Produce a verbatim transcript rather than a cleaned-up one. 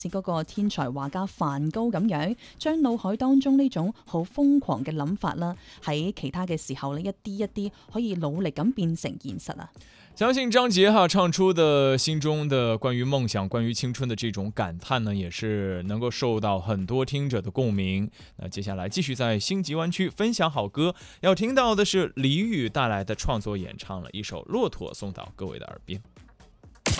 似嗰個天才畫家梵高咁樣，將腦海當中呢種好瘋狂嘅諗法啦，喺其他嘅時候呢，一啲一啲可以努力咁變成現實啊！ 相信張杰哈唱出的心中的關於夢想、關於青春的這種感嘆呢，也是能夠受到很多聽者的共鳴。那接下來繼續在星級灣區分享好歌，要聽到的是李宇帶來的創作演唱了一首《駱駝》，送到各位的耳邊。